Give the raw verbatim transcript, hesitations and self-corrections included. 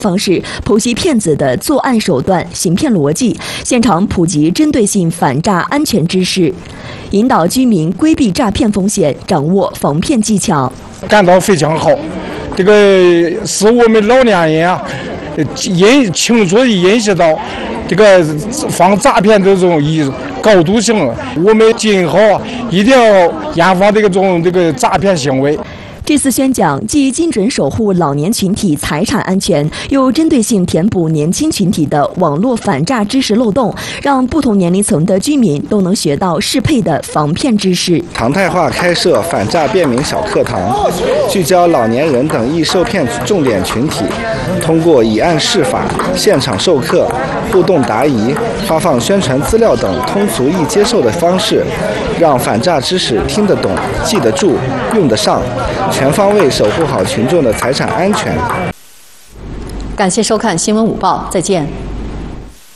方式剖析骗子的作案手段、行骗逻辑，现场普及针对性反诈安全知识，引导居民规避诈骗风险，掌握防骗技巧。 感到非常好，这个是我们老年人啊，认清楚地认识到这个防诈骗的这种意高度性，我们今后一定要严防这个种这个诈骗行为。 这次宣讲既精准守护老年群体财产安全，又针对性填补年轻群体的网络反诈知识漏洞，让不同年龄层的居民都能学到适配的防骗知识。 常态化开设反诈便民小课堂，聚焦老年人等易受骗重点群体，通过以案释法、现场授课、互动答疑、发放宣传资料等通俗易接受的方式，让反诈知识听得懂、记得住、用得上，全方位守护好群众的财产安全。 感谢收看《新闻午报》，再见。